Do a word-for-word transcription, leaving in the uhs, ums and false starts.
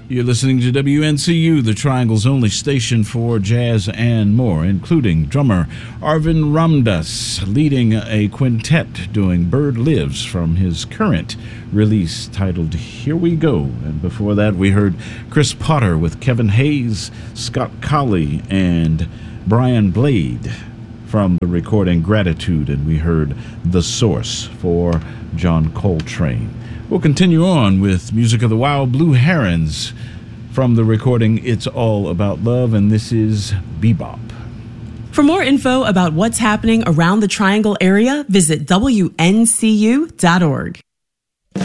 You're listening to W N C U, the Triangle's only station for jazz and more, including drummer Arvind Ramdas leading a quintet doing Bird Lives from his current release titled Here We Go. And before that, we heard Chris Potter with Kevin Hayes, Scott Colley, and Brian Blade from the recording Gratitude, and we heard The Source for John Coltrane. We'll continue on with music of the Wild Blue Herons from the recording It's All About Love, and this is Bebop. For more info about what's happening around the Triangle area, visit W N C U dot org.